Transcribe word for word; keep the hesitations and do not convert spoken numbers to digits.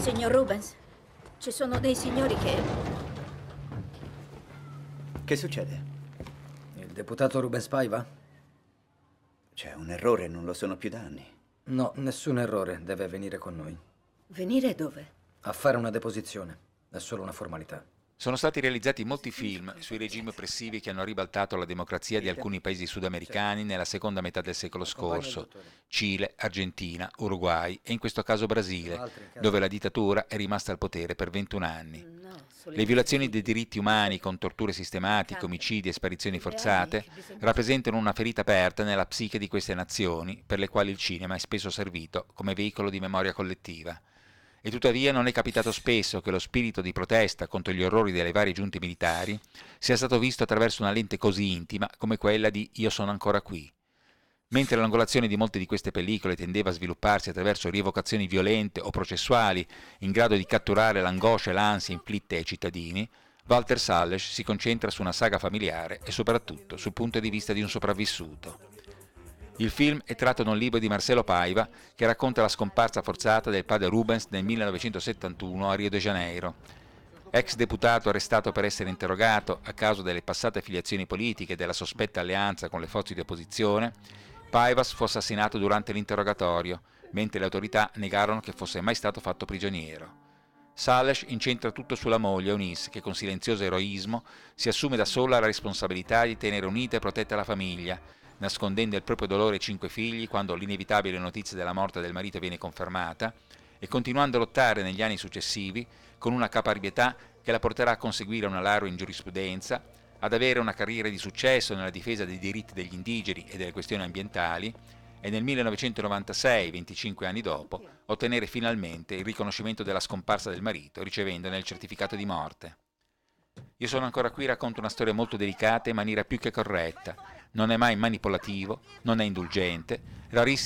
Signor Rubens, ci sono dei signori che... Che succede? Il deputato Rubens Paiva? C'è un errore, non lo sono più da anni. No, nessun errore, deve venire con noi. Venire dove? A fare una deposizione, è solo una formalità. Sono stati realizzati molti film sui regimi oppressivi che hanno ribaltato la democrazia di alcuni paesi sudamericani nella seconda metà del secolo scorso: Cile, Argentina, Uruguay e in questo caso Brasile, dove la dittatura è rimasta al potere per ventuno anni. Le violazioni dei diritti umani con torture sistematiche, omicidi e sparizioni forzate rappresentano una ferita aperta nella psiche di queste nazioni, per le quali il cinema è spesso servito come veicolo di memoria collettiva. E tuttavia non è capitato spesso che lo spirito di protesta contro gli orrori delle varie giunte militari sia stato visto attraverso una lente così intima come quella di Io sono ancora qui. Mentre l'angolazione di molte di queste pellicole tendeva a svilupparsi attraverso rievocazioni violente o processuali in grado di catturare l'angoscia e l'ansia inflitte ai cittadini, Walter Salles si concentra su una saga familiare e soprattutto sul punto di vista di un sopravvissuto. Il film è tratto da un libro di Marcelo Paiva che racconta la scomparsa forzata del padre Rubens nel millenovecentosettantuno a Rio de Janeiro. Ex deputato arrestato per essere interrogato a causa delle passate affiliazioni politiche e della sospetta alleanza con le forze di opposizione, Paivas fu assassinato durante l'interrogatorio, mentre le autorità negarono che fosse mai stato fatto prigioniero. Salles incentra tutto sulla moglie Eunice, che con silenzioso eroismo si assume da sola la responsabilità di tenere unita e protetta la famiglia, nascondendo il proprio dolore ai cinque figli quando l'inevitabile notizia della morte del marito viene confermata, e continuando a lottare negli anni successivi con una caparbietà che la porterà a conseguire una laurea in giurisprudenza, ad avere una carriera di successo nella difesa dei diritti degli indigeni e delle questioni ambientali, e nel millenovecentonovantasei, venticinque anni dopo, ottenere finalmente il riconoscimento della scomparsa del marito, ricevendone il certificato di morte. Io sono ancora qui racconto una storia molto delicata in maniera più che corretta. Non è mai manipolativo, non è indulgente, rarissimo